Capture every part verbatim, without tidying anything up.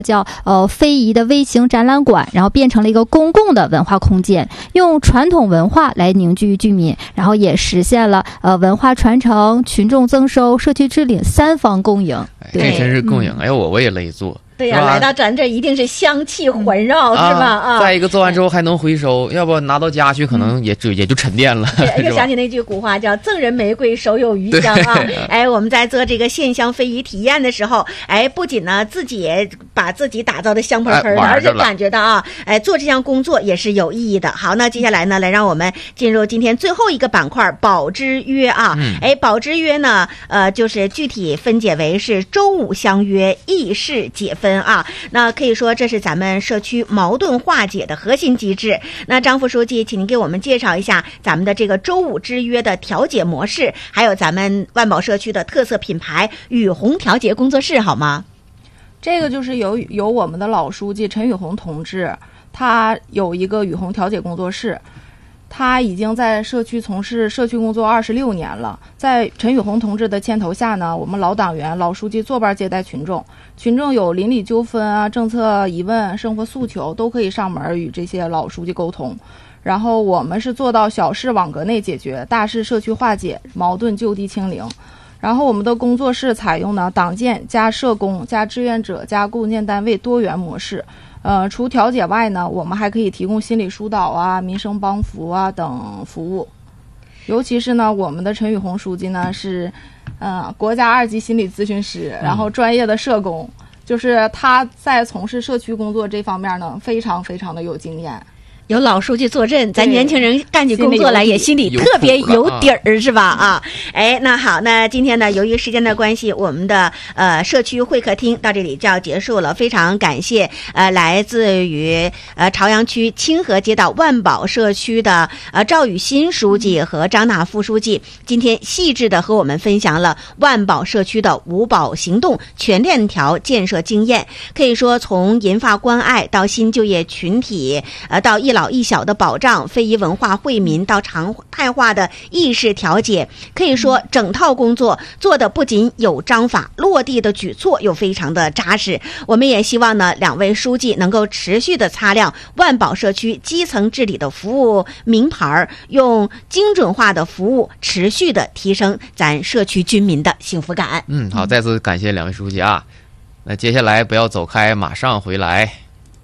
叫呃非遗的微型展览馆，然后变成了一个公共的文化空间，用传统文化来凝聚居民，然后也实现了呃文化传承、群众增收、社区治理三方共赢。 这真是共赢！哎，我我也乐意做。 对呀、啊，来到咱这一定是香气环绕，嗯、是吧？啊， 再一个做完之后还能回收，嗯、要不拿到家去可能也就、嗯、也就沉淀了。 又想起那句古话叫“赠人玫瑰，手有余香”啊！哎，我们在做这个线香非遗体验的时候，哎，不仅呢自己把自己打造的香喷喷的，哎、而且感觉到啊，哎，做这项工作也是有意义的。好，那接下来呢，来让我们进入今天最后一个板块——宝之约啊！嗯、哎，宝之约呢，呃，就是具体分解为是周五相约，议事解分啊。那可以说这是咱们社区矛盾化解的核心机制。那张副书记，请您给我们介绍一下咱们的这个周五之约的调解模式，还有咱们万宝社区的特色品牌雨红调解工作室好吗？ 这个就是由由我们的老书记陈雨红同志，他有一个雨红调解工作室。他已经在社区从事社区工作二十六年了，在陈雨红同志的牵头下呢，我们老党员、老书记坐班接待群众，群众有邻里纠纷啊、政策疑问、生活诉求，都可以上门与这些老书记沟通。然后我们是做到小事网格内解决，大事社区化解，矛盾就地清零。然后我们的工作室采用呢党建加社工加志愿者加共建单位多元模式。呃，除调解外呢，我们还可以提供心理疏导啊、民生帮扶啊等服务。尤其是呢，我们的陈雨红书记呢是，呃，国家二级心理咨询师，然后专业的社工，嗯、就是他在从事社区工作这方面呢，非常非常的有经验。 有老书记坐镇，咱年轻人干起工作来也心里特别有底儿，是吧？啊，哎，那好，那今天呢，由于时间的关系，我们的呃社区会客厅到这里就要结束了。非常感谢呃来自于呃朝阳区清河街道万宝社区的呃赵雨欣书记和张娜副书记，今天细致的和我们分享了万宝社区的五保行动全链条建设经验。可以说，从银发关爱到新就业群体，呃，到一老一小的保障，非遗文化惠民到常态化的意识调解，可以说整套工作做的不仅有章法，落地的举措又非常的扎实。我们也希望呢，两位书记能够持续的擦亮万宝社区基层治理的服务名牌，用精准化的服务持续的提升咱社区居民的幸福感。 嗯，好，再次感谢两位书记啊。那接下来不要走开，马上回来。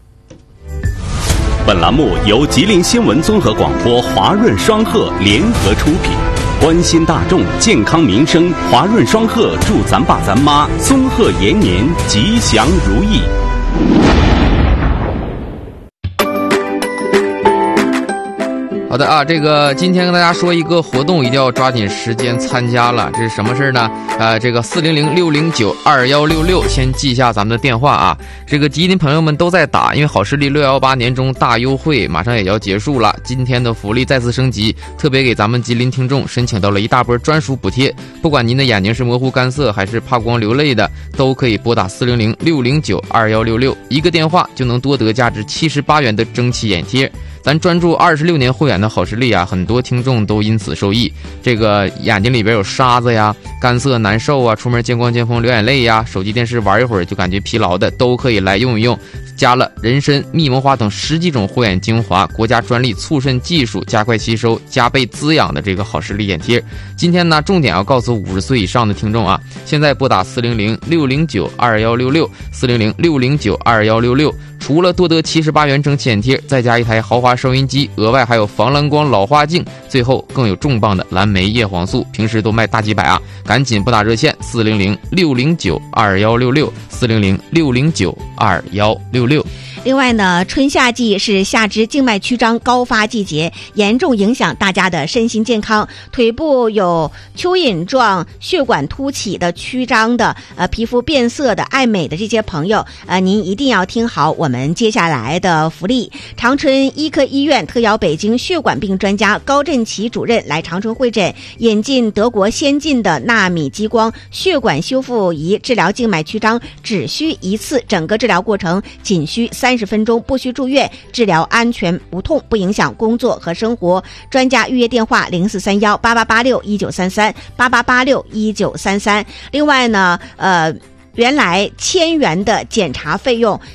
本栏目由吉林新闻综合广播华润双鹤联合出品，关心大众健康民生，华润双鹤祝咱爸咱妈综合延年吉祥如意。 好的啊，这个今天跟大家说一个活动，一定要抓紧时间参加了。这是什么事呢？呃，这个四零零六零九二幺六六，先记一下咱们的电话啊。这个吉林朋友们都在打，因为好视力六一八年中大优惠马上也要结束了，今天的福利再次升级，特别给咱们吉林听众申请到了一大波专属补贴。不管您的眼睛是模糊干涩还是怕光流泪的，都可以拨打四零零六零九二幺六六，一个电话就能多得价值七十八元的蒸汽眼贴。咱专注二十六年会员的好视力啊，很多听众都因此受益。这个眼睛里边有沙子呀、干涩难受啊、出门见光见风流眼泪呀、手机电视玩一会儿就感觉疲劳的，都可以来用一用。加了人参、蜜蒙花等十几种护眼精华，国家专利促渗技术，加快吸收、加倍滋养的这个好视力眼贴。今天呢，重点要告诉五十岁以上的听众啊，现在拨打四零零六零九二幺六六，四零零六零九二幺六六。除了多得七十八元蒸汽眼贴，再加一台豪华收音机，额外还有防蓝光老花镜，最后更有重磅的蓝莓叶黄素，平时都卖大几百啊！赶紧拨打热线四零零六零九二幺六六，四零零六零九二幺六六。 另外呢，春夏季是下肢静脉曲张高发季节，严重影响大家的身心健康。腿部有蚯蚓状血管凸起的曲张的，呃，皮肤变色的、爱美的这些朋友，呃，您一定要听好我们接下来的福利。长春医科医院特邀北京血管病专家高振奇主任来长春会诊，引进德国先进的纳米激光血管修复仪，治疗静脉曲张只需一次，整个治疗过程仅需三十分钟，不需住院，治疗安全无痛，不影响工作和生活。专家预约电话零四三幺八八八六一九三三八八八六一九三三。另外呢，呃。原来千元的检查费用，